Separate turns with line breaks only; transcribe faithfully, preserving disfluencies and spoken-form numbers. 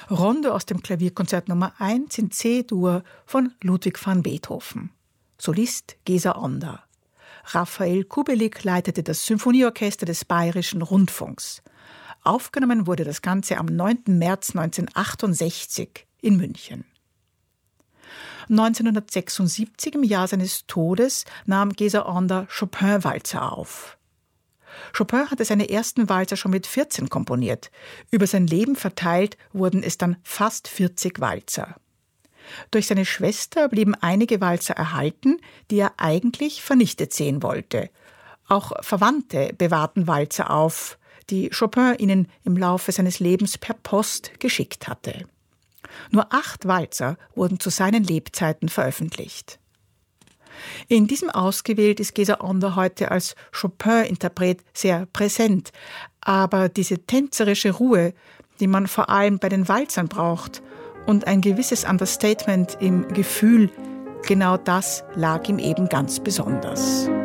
Rondo aus dem Klavierkonzert Nummer eins in C-Dur von Ludwig van Beethoven. Solist Gesa Onda. Raphael Kubelik leitete das Symphonieorchester des Bayerischen Rundfunks. Aufgenommen wurde das Ganze am neunten März neunzehnhundertachtundsechzig in München. neunzehnhundertsechsundsiebzig, im Jahr seines Todes, nahm Gesa Onda Chopin-Walzer auf. Chopin hatte seine ersten Walzer schon mit vierzehn komponiert. Über sein Leben verteilt wurden es dann fast vierzig Walzer. Durch seine Schwester blieben einige Walzer erhalten, die er eigentlich vernichtet sehen wollte. Auch Verwandte bewahrten Walzer auf, die Chopin ihnen im Laufe seines Lebens per Post geschickt hatte. Nur acht Walzer wurden zu seinen Lebzeiten veröffentlicht. In diesem Ausgewählt ist Gesa Onda heute als Chopin-Interpret sehr präsent. Aber diese tänzerische Ruhe, die man vor allem bei den Walzern braucht, und ein gewisses Understatement im Gefühl, genau das lag ihm eben ganz besonders.